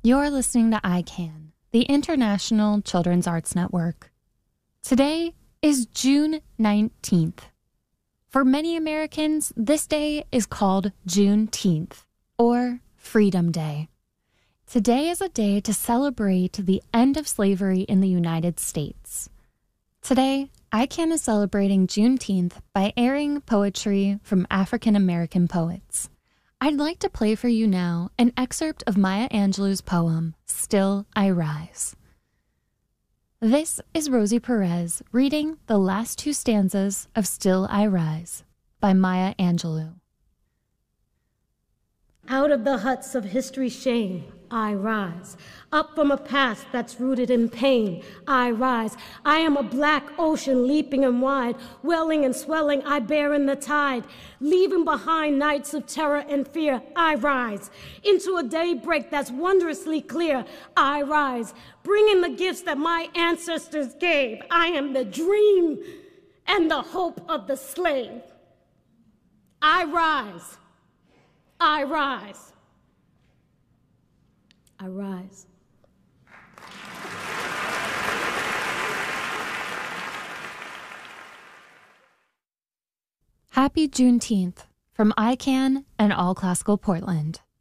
You're listening to ICANN, the International Children's Arts Network. Today is June 19th. For many Americans, this day is called Juneteenth, or Freedom Day. Today is a day to celebrate the end of slavery in the United States. Today, ICANN is celebrating Juneteenth by airing poetry from African American poets. I'd like to play for you now an excerpt of Maya Angelou's poem, Still I Rise. This is Rosie Perez reading the last two stanzas of Still I Rise by Maya Angelou. Out of the huts of history's shame, I rise. Up from a past that's rooted in pain, I rise. I am a black ocean leaping and wide, welling and swelling, I bear in the tide. Leaving behind nights of terror and fear, I rise. Into a daybreak that's wondrously clear, I rise. Bringing the gifts that my ancestors gave. I am the dream and the hope of the slave. I rise. I rise. I rise. Happy Juneteenth from ICANN and All Classical Portland.